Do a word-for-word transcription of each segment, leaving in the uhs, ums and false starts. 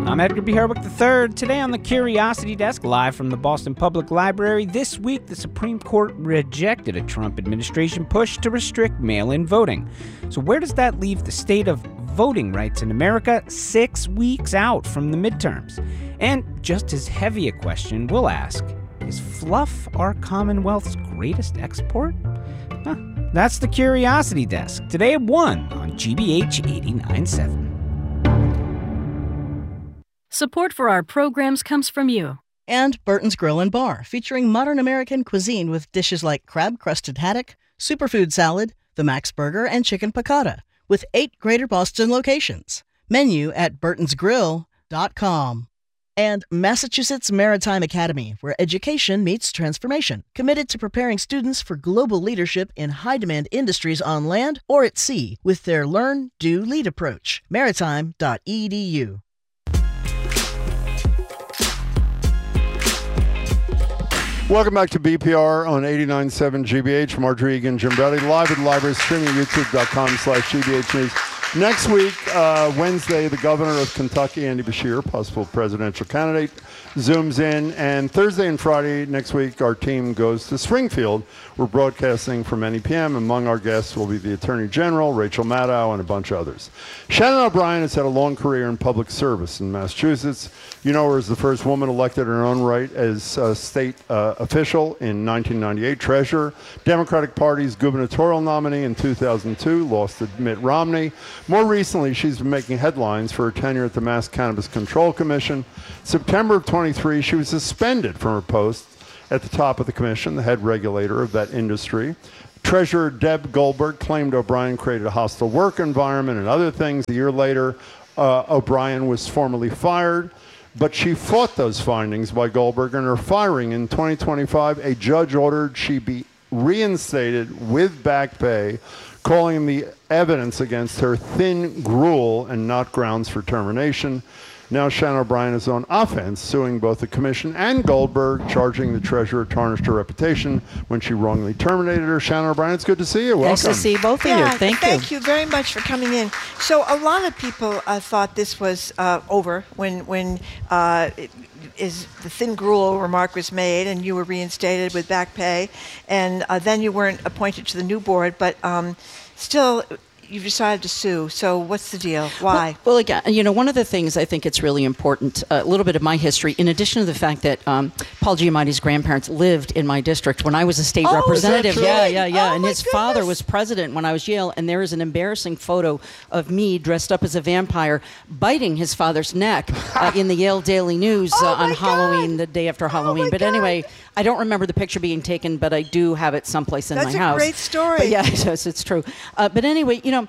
I'm Edgar B. Herwick the third. Today on the Curiosity Desk, live from the Boston Public Library. This week, the Supreme Court rejected a Trump administration push to restrict mail-in voting. So where does that leave the state of voting rights in America six weeks out from the midterms? And just as heavy a question we'll ask, is fluff our Commonwealth's greatest export? Huh, that's the Curiosity Desk. Today at one on G B H eighty-nine point seven. Support for our programs comes from you. And Burton's Grill and Bar, featuring modern American cuisine with dishes like crab-crusted haddock, superfood salad, the Max Burger, and chicken piccata, with eight Greater Boston locations. Menu at burtons grill dot com. And Massachusetts Maritime Academy, where education meets transformation, committed to preparing students for global leadership in high-demand industries on land or at sea with their Learn, Do, Lead approach. maritime dot e d u. Welcome back to B P R on eighty-nine point seven G B H. Margery Egan, Jim Brady, live at the library, streaming at youtube dot com slash G B H News. Next week, uh, Wednesday, the governor of Kentucky, Andy Beshear, possible presidential candidate, zooms in. And Thursday and Friday next week, our team goes to Springfield. We're broadcasting from N E P M. Among our guests will be the Attorney General, Rachel Maddow, and a bunch of others. Shannon O'Brien has had a long career in public service in Massachusetts. You know her as the first woman elected in her own right as a state uh, official in nineteen ninety-eight, treasurer, Democratic Party's gubernatorial nominee in two thousand two, lost to Mitt Romney. More recently, she's been making headlines for her tenure at the Mass Cannabis Control Commission. September of twenty-three, she was suspended from her post at the top of the commission, the head regulator of that industry. Treasurer Deb Goldberg claimed O'Brien created a hostile work environment and other things. A year later, uh, O'Brien was formally fired. But she fought those findings by Goldberg, and her firing in twenty twenty-five, a judge ordered she be reinstated with back pay, calling the evidence against her thin gruel and not grounds for termination. Now Shannon O'Brien is on offense, suing both the commission and Goldberg, charging the treasurer tarnished her reputation when she wrongly terminated her. Shannon O'Brien, it's good to see you. Welcome. Nice to see both of yeah, you. Thank, thank you. you very much for coming in. So a lot of people uh, thought this was uh, over when when uh, it, is the thin gruel remark was made and you were reinstated with back pay, and uh, then you weren't appointed to the new board, but um, still you've decided to sue. So what's the deal? Why? Well, well, again, you know, one of the things I think it's really important, a little bit of my history, in addition to the fact that um, Paul Giamatti's grandparents lived in my district when I was a state oh, representative. Is that yeah, true? yeah, yeah. Oh, and my his goodness. father was president when I was Yale, and there is an embarrassing photo of me dressed up as a vampire biting his father's neck uh, in the Yale Daily News Oh, uh, on my Halloween, God. the day after Oh, Halloween. my but God. anyway, I don't remember the picture being taken, but I do have it someplace in That's my a house. great story. But yeah, yes, it's true. Uh, but anyway, you know,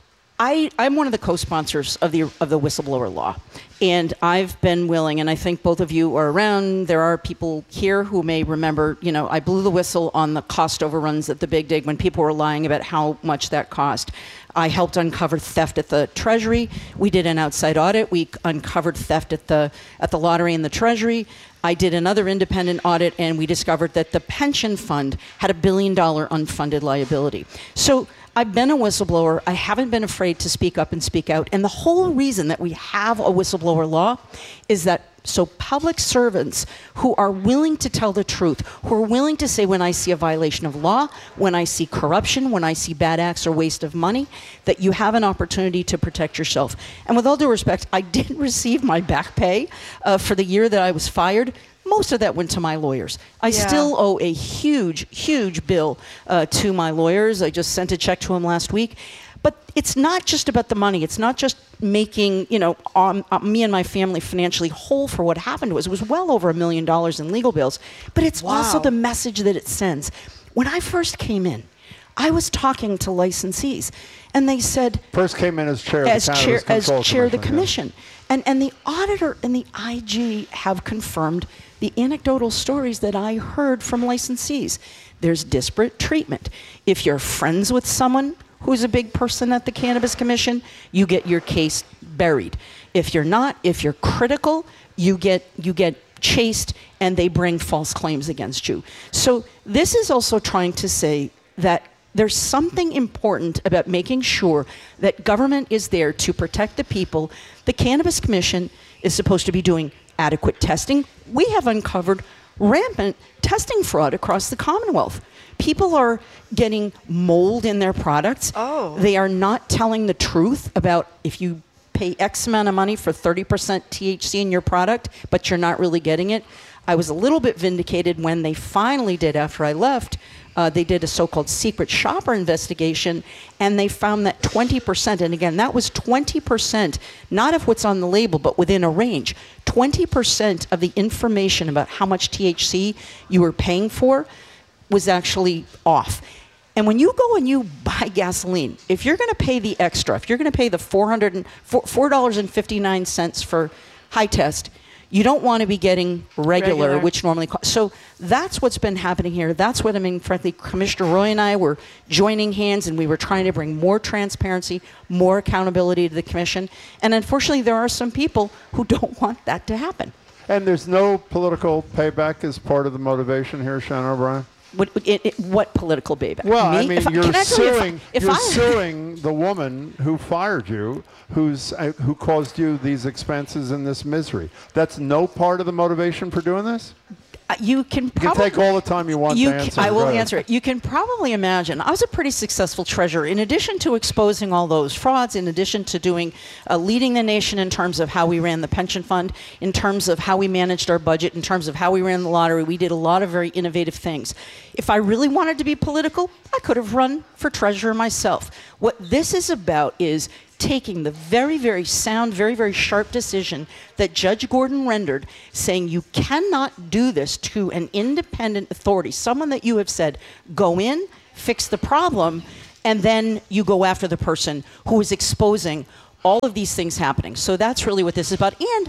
I, I'm one of the co-sponsors of the of the whistleblower law, and I've been willing, and I think both of you are around. There are people here who may remember, you know, I blew the whistle on the cost overruns at the Big Dig when people were lying about how much that cost. I helped uncover theft at the Treasury. We did an outside audit. We uncovered theft at the at the lottery and the Treasury. I did another independent audit, and we discovered that the pension fund had a billion dollar unfunded liability. So I've been a whistleblower. I haven't been afraid to speak up and speak out. And the whole reason that we have a whistleblower law is that so public servants who are willing to tell the truth, who are willing to say when I see a violation of law, when I see corruption, when I see bad acts or waste of money, that you have an opportunity to protect yourself. And with all due respect, I did receive my back pay uh, for the year that I was fired. Most of that went to my lawyers. I Yeah. still owe a huge, huge bill uh, to my lawyers. I just sent a check to them last week. But it's not just about the money. It's not just making, you know, um, uh, me and my family financially whole for what happened to us. It was well over a million dollars in legal bills. But it's Wow. also the message that it sends. When I first came in, I was talking to licensees, and they said, First came in as chair of as the chair, Cannabis as Control chair of the Commission, commission. And, and the auditor and the I G have confirmed the anecdotal stories that I heard from licensees. There's disparate treatment. If you're friends with someone who's a big person at the Cannabis Commission, you get your case buried. If you're not, if you're critical, you get you get chased, and they bring false claims against you. So this is also trying to say that there's something important about making sure that government is there to protect the people. The Cannabis Commission is supposed to be doing adequate testing. We have uncovered rampant testing fraud across the Commonwealth. People are getting mold in their products. Oh. They are not telling the truth about if you pay X amount of money for thirty percent T H C in your product, but you're not really getting it. I was a little bit vindicated when they finally did, after I left, uh, they did a so-called secret shopper investigation, and they found that twenty percent, and again, that was twenty percent, not of what's on the label, but within a range. twenty percent of the information about how much T H C you were paying for was actually off. And when you go and you buy gasoline, if you're going to pay the extra, if you're going to pay the four hundred and four dollars and fifty-nine cents for high test, you don't want to be getting regular, Regular. which normally costs. So that's what's been happening here. That's what, I mean, frankly, Commissioner Roy and I were joining hands, and we were trying to bring more transparency, more accountability to the commission. And unfortunately, there are some people who don't want that to happen. And there's no political payback as part of the motivation here, Shannon O'Brien? What, it, it, what political payback? Well, Me? I mean, If you're can I tell you, if I- suing. if you're I- suing the woman who fired you, who's uh, who caused you these expenses and this misery. That's no part of the motivation for doing this. Uh, You can You probably can take all the time you want you to ca- answer. I Go will ahead. answer it. You can probably imagine. I was a pretty successful treasurer. In addition to exposing all those frauds, in addition to doing uh, leading the nation in terms of how we ran the pension fund, in terms of how we managed our budget, in terms of how we ran the lottery, we did a lot of very innovative things. If I really wanted to be political, I could have run for treasurer myself. What this is about is taking the very, very sound, very, very sharp decision that Judge Gordon rendered, saying you cannot do this to an independent authority, someone that you have said, go in, fix the problem, and then you go after the person who is exposing all of these things happening. So that's really what this is about. And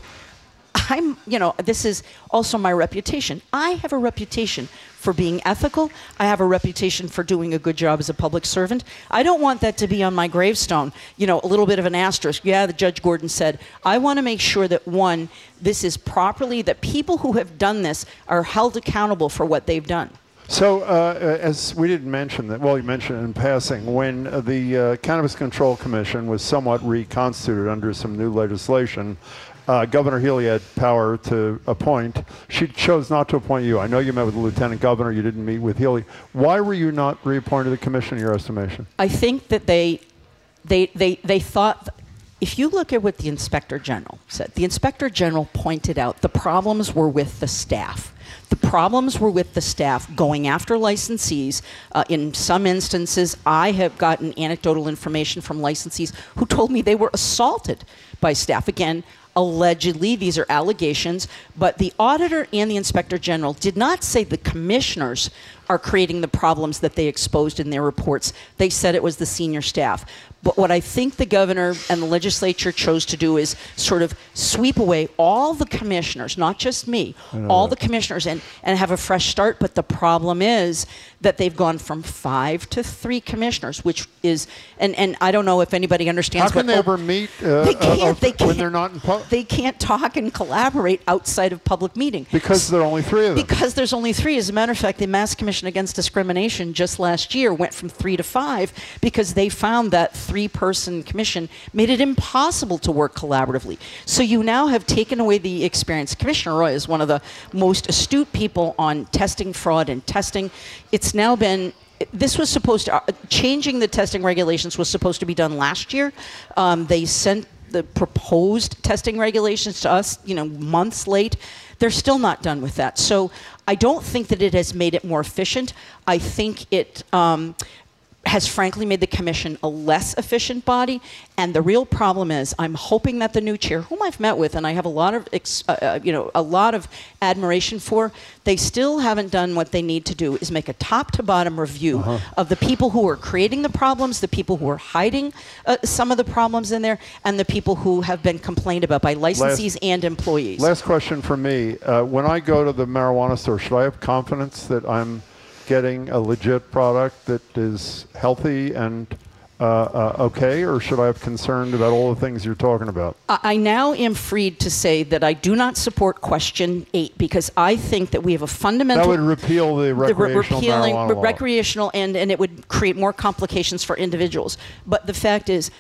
I'm, you know, this is also my reputation. I have a reputation for being ethical. I have a reputation for doing a good job as a public servant. I don't want that to be on my gravestone, you know, a little bit of an asterisk. Yeah, the Judge Gordon said, I want to make sure that, one, this is properly, that people who have done this are held accountable for what they've done. So, uh, as we didn't mention that, well, you mentioned it in passing, when uh, the uh, Cannabis Control Commission was somewhat reconstituted under some new legislation, uh, Governor Healy had power to appoint. She chose not to appoint you. I know you met with the Lieutenant Governor. You didn't meet with Healy. Why were you not reappointed to the commission in your estimation? I think that they, they, they, they thought... If you look at what the Inspector General said, the Inspector General pointed out the problems were with the staff. The problems were with the staff going after licensees. Uh, in some instances, I have gotten anecdotal information from licensees who told me they were assaulted by staff. Again, allegedly, these are allegations, but the auditor and the Inspector General did not say the commissioners are creating the problems that they exposed in their reports. They said it was the senior staff. But what I think the governor and the legislature chose to do is sort of sweep away all the commissioners, not just me, all the commissioners, and, and have a fresh start. But the problem is that they've gone from five to three commissioners, which is, and, and I don't know if anybody understands. How can what, they ever meet uh, they can't, uh, they can't, when they're not in public? They can't talk and collaborate outside of public meeting. Because there are only three of them. Because there's only three. As a matter of fact, the Mass Commission Against Discrimination just last year went from three to five because they found that three-person commission made it impossible to work collaboratively. So you now have taken away the experience. Commissioner Roy is one of the most astute people on testing fraud and testing. It's now been... This was supposed to... Uh, changing the testing regulations was supposed to be done last year. Um, they sent the proposed testing regulations to us, you know, months late. They're still not done with that. So I don't think that it has made it more efficient. I think it um, has frankly made the commission a less efficient body. And the real problem is, I'm hoping that the new chair, whom I've met with, and I have a lot of, ex, uh, you know, a lot of admiration for, they still haven't done what they need to do, is make a top-to-bottom review uh-huh. of the people who are creating the problems, the people who are hiding uh, some of the problems in there, and the people who have been complained about by licensees last, and employees. Last question for me. Uh, when I go to the marijuana store, should I have confidence that I'm getting a legit product that is healthy and uh, uh, okay, or should I have concerned about all the things you're talking about? I now am freed to say that I do not support question eight because I think that we have a fundamental... That would repeal the recreational the re- repealing, marijuana law. Recreational, and, and it would create more complications for individuals. But the fact is,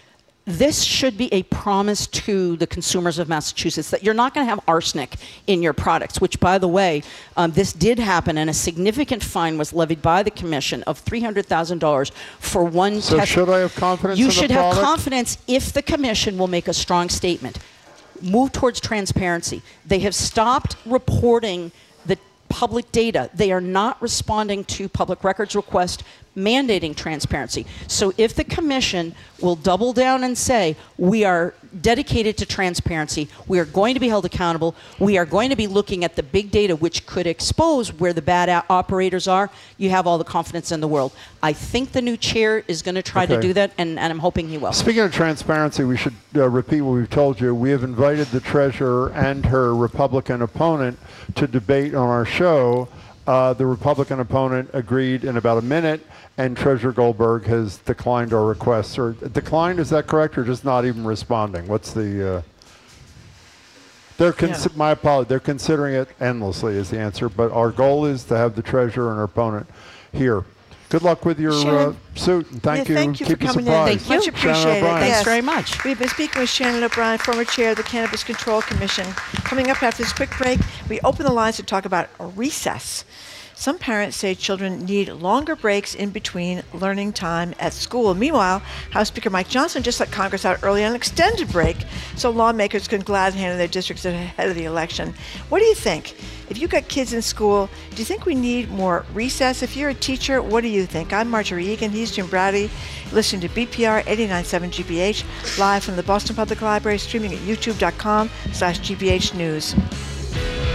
this should be a promise to the consumers of Massachusetts that you're not going to have arsenic in your products, which, by the way, um, this did happen, and a significant fine was levied by the commission of three hundred thousand dollars for one So test. should I have confidence You in the should have product? confidence if the commission will make a strong statement. Move towards transparency. They have stopped reporting the public data. They are not responding to public records requests mandating transparency. So if the commission will double down and say, we are dedicated to transparency, we are going to be held accountable, we are going to be looking at the big data which could expose where the bad a- operators are, you have all the confidence in the world. I think the new chair is going to try Okay. to do that, and, and I'm hoping he will. Speaking of transparency, we should uh, repeat what we've told you. We have invited the treasurer and her Republican opponent to debate on our show. Uh, the Republican opponent agreed in about a minute, and Treasurer Goldberg has declined our requests. Or declined, is that correct, or just not even responding? What's the... Uh, they're cons- Yeah. My apology. They're considering it endlessly is the answer, but our goal is to have the treasurer and her opponent here. Good luck with your uh, Shannon. suit, and thank Yeah, you. thank you Keep for us coming in. surprised. Thank you. Much Shannon appreciated. O'Brien. Thanks Yes. very much. We've been speaking with Shannon O'Brien, former chair of the Cannabis Control Commission. Coming up after this quick break, we open the lines to talk about recess. Some parents say children need longer breaks in between learning time at school. Meanwhile, House Speaker Mike Johnson just let Congress out early on an extended break so lawmakers can gladly handle their districts ahead of the election. What do you think? If you've got kids in school, do you think we need more recess? If you're a teacher, what do you think? I'm Marjorie Egan. He's Jim Brady. Listening to B P R eighty-nine point seven G B H, live from the Boston Public Library, streaming at youtube dot com slash G B H News.